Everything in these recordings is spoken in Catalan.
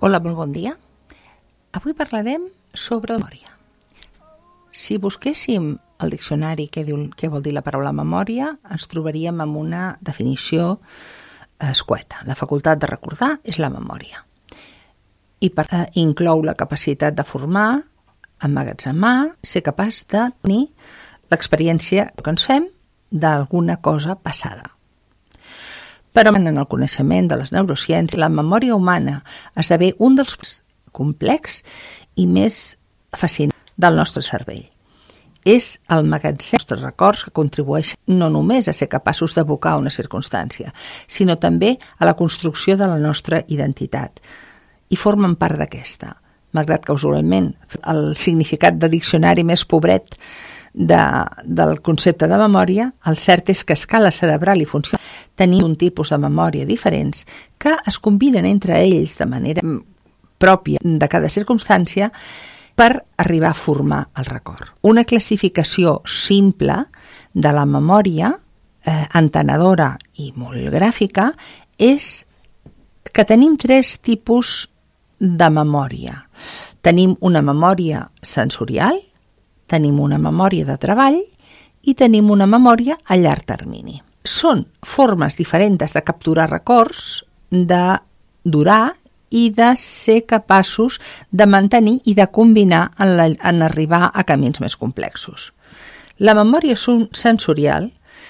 Hola, molt bon dia. Avui parlarem sobre la memòria. Si busquéssim al diccionari què vol dir la paraula memòria, ens trobaríem amb una definició escueta. La facultat de recordar és la memòria. I inclou la capacitat de formar, emmagatzemar, ser capaç de tenir l'experiència que ens fem d'alguna cosa passada. Però en el coneixement de les neurociències, la memòria humana esdevé un dels complex i més fascinants del nostre cervell. És el magatzem dels nostres records que contribueix no només a ser capaços d'evocar una circumstància, sinó també a la construcció de la nostra identitat. I formen part d'aquesta. Malgrat que usualment el significat de diccionari més pobret del concepte de memòria, el cert és que a escala cerebral i funcional tenim un tipus de memòria diferents que es combinen entre ells de manera pròpia de cada circumstància per arribar a formar el record. Una classificació simple de la memòria, entenedora i molt gràfica, és que tenim tres tipus de memòria. Tenim una memòria sensorial, tenim una memòria de treball i tenim una memòria a llarg termini. Són formes diferents de capturar records, de durar i de ser capaços de mantenir i de combinar en arribar a camins més complexos. La memòria sensorial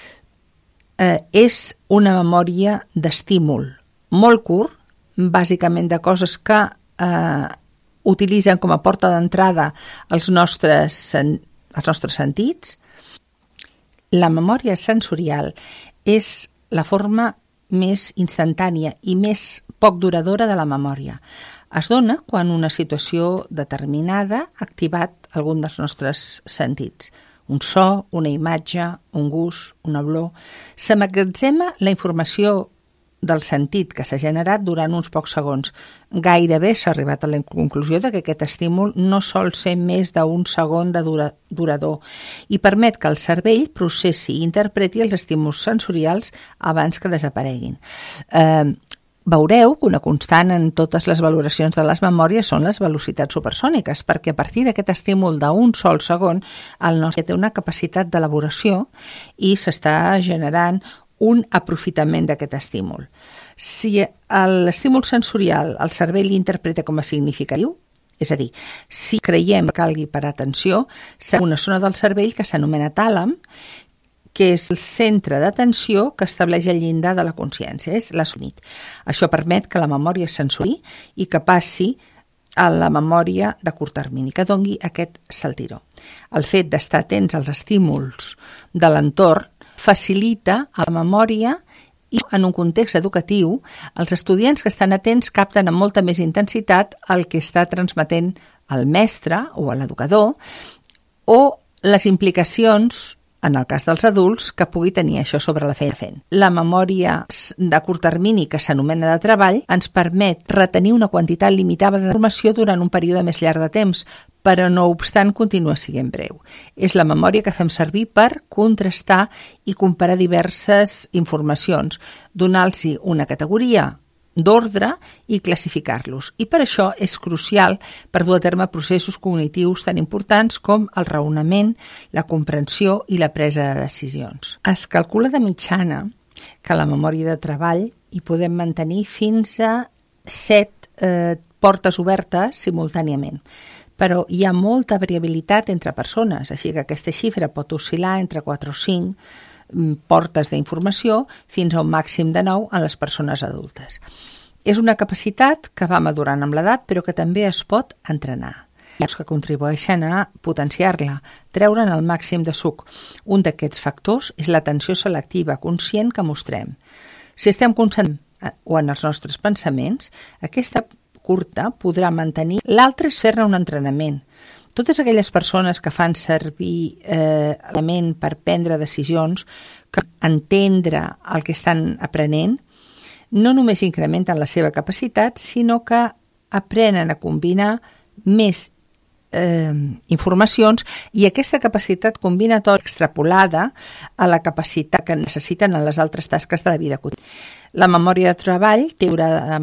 és una memòria d'estímul molt curt, bàsicament de coses que utilitzen com a porta d'entrada els nostres sentits. La memòria sensorial és la forma més instantània i més poc duradora de la memòria. Es dona quan una situació determinada ha activat algun dels nostres sentits. Un so, una imatge, un gust, una olor. S'emmagatzema la informació del sentit que s'ha generat durant uns pocs segons. Gairebé s'ha arribat a la conclusió que aquest estímul no sol ser més d'un segon de durador i permet que el cervell processi i interpreti els estímuls sensorials abans que desapareguin. Veureu que una constant en totes les valoracions de les memòries són les velocitats supersòniques, perquè a partir d'aquest estímul d'un sol segon el nostre té una capacitat d'elaboració i s'està generant un aprofitament d'aquest estímul. Si l'estímul sensorial el cervell l'interpreta com a significatiu, és a dir, si creiem que calgui per atenció, serà una zona del cervell que s'anomena tàlam, que és el centre d'atenció que estableix el llindar de la consciència, és l'assumit. Això permet que la memòria sensorial i que passi a la memòria de curt termini, que doni aquest saltiró. El fet d'estar atents als estímuls de l'entorn facilita a la memòria i en un context educatiu els estudiants que estan atents capten amb molta més intensitat el que està transmetent el mestre o l'educador o les implicacions, en el cas dels adults, que pugui tenir això sobre la feina fent. La memòria de curt termini, que s'anomena de treball, ens permet retenir una quantitat limitada d'informació durant un període més llarg de temps, però no obstant continua sent breu. És la memòria que fem servir per contrastar i comparar diverses informacions, donar-los una categoria d'ordre i classificar-los. I per això és crucial per dur a terme processos cognitius tan importants com el raonament, la comprensió i la presa de decisions. Es calcula de mitjana que la memòria de treball hi podem mantenir fins a 7 portes obertes simultàniament. Però hi ha molta variabilitat entre persones, així que aquesta xifra pot oscil·lar entre 4 o 5 portes d'informació fins a un màxim de 9 en les persones adultes. És una capacitat que va madurant amb l'edat, però que també es pot entrenar. Hi ha que contribueixen a potenciar-la, treure'n el màxim de suc. Un d'aquests factors és l'atenció selectiva conscient que mostrem. Si estem concentrats o en els nostres pensaments, aquesta curta podrà mantenir. L'altre és fer-ne un entrenament. Totes aquelles persones que fan servir la ment per prendre decisions, que entendre el que estan aprenent, no només incrementen la seva capacitat, sinó que aprenen a combinar més informacions i aquesta capacitat combinatòria extrapolada a la capacitat que necessiten en les altres tasques de la vida quotidiana. La memòria de treball té durada